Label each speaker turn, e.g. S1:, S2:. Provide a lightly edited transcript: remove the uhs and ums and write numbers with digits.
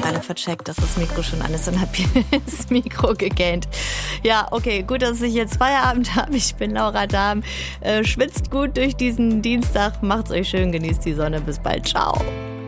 S1: gerade vercheckt, dass das Mikro schon an ist und habe ins Mikro gegähnt. Ja, okay, gut, dass ich jetzt Feierabend habe. Ich bin Laura Dahm. Schwitzt gut durch diesen Dienstag. Macht's euch schön, genießt die Sonne. Bis bald. Ciao.